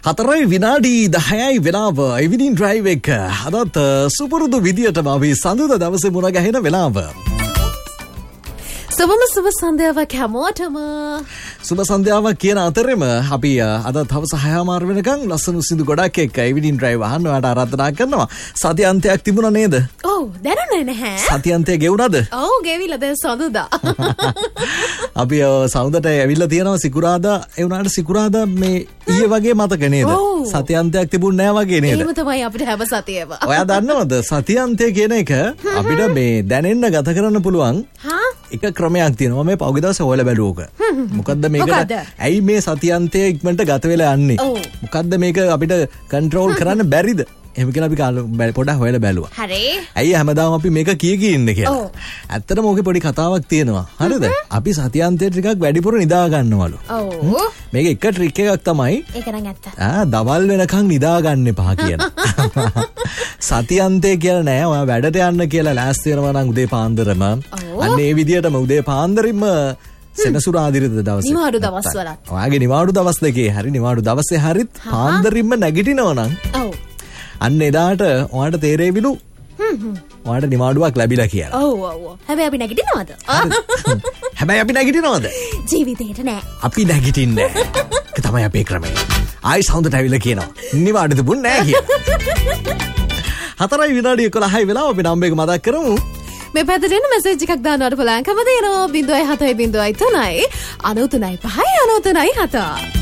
4 විනාඩි 10යි වෙලාව ඉවිනින් ඩ්‍රයිව් එක. අදත් සුපුරුදු විදියටම අපි සඳුදා දවසේ මුණ ගැහෙන වෙලාව. සුබ සන්ධ්‍යාවක් හැමෝටම. සුබ සන්ධ්‍යාවක් කියන අතරෙම අපි අද හවස 6:00 වෙනකන් ලස්සන සින්දු ගොඩක් එක්ක ඉවිනින් ඩ්‍රයිව් අහන්න ඔයාලට ආරාධනා කරනවා. සති අන්තයක් තිබුණා නේද? ඔව් දැනුනේ නැහැ. සති අන්තය ගෙවුණාද? ඔව් ගෙවිලා දැන් සඳුදා. අපි සඳුදාට ඇවිල්ලා තියෙනවා සිකුරාදා. ඒ වුණාට සිකුරාදා මේ ඊයේ වගේ මතක නේද? සති අන්තයක් තිබුණ නෑ වගේ නේද? එහෙම තමයි අපිට හැම සතියෙම. ඔයා දන්නවද සති අන්තය කියන එක අපිට මේ දැනෙන්න ගත කරන්න පුළුවන්. එක ක්‍රමයක් තියෙනවා මේ පෞගේ දවසේ හොයලා බැලුවක. මොකද්ද මේකට? ඇයි මේ සතියන්තයේ ඉක්මනට ගත වෙලා යන්නේ? මොකද්ද මේක අපිට කන්ට්‍රෝල් කරන්න බැරිද? එහෙම කියලා අපි පොඩ්ඩක් හොයලා බැලුවා. හරි. ඇයි හැමදාම අපි මේක කී ඉන්නේ කියලා. ඇත්තටම ඕකේ පොඩි කතාවක් තියෙනවා. හරිද? අපි සතියන්තයේ ටිකක් වැඩිපුර නිදා ගන්නවලු. ඔව්. මේක එක ට්‍රික් එකක් තමයි. ඒක නම් ඇත්ත. දවල් වෙනකන් නිදා ගන්න එපා කියන. සතියන්තය කියලා නෑ. ඔයා වැඩට යන්න කියලා ලෑස්ති වෙනවා නම් උදේ පාන්දරම. අන්න ඒ විදියටම උදේ පාන්දරින්ම සෙනසුරාදිරිද දවසේ. නිවාඩු දවස්වලත්. ඔයාගේ නිවාඩු දවස් දෙකේ හරි නිවාඩු දවසේ හරිත් පාන්දරින්ම නැගිටිනවා නම්. ඔව්. අන්න එදාට ඔයාට තේරෙවිලු ඔයාට නිවාඩුවක් ලැබිලා කියලා. ඔව් ඔව්. හැබැයි අපි නැගිටිනවද? හැබැයි අපි නැගිටිනවද? ජීවිතේට නෑ. අපි නැගිටින්නේ නෑ. ඒක තමයි අපේ ක්‍රමය. ආයි සෞන්දට ඇවිල්ලා කියනවා. නිවාඩු තිබුණ නෑ කියලා. 4 විනාඩි 11යි වෙලාව අපි නම්බර් එක මතක් කරමු. මේ පැත්තට එන මෙසේජ් එකක් දාන්නවට පුළුවන්කම දෙනවා 0.7 0.3 93.5 93.7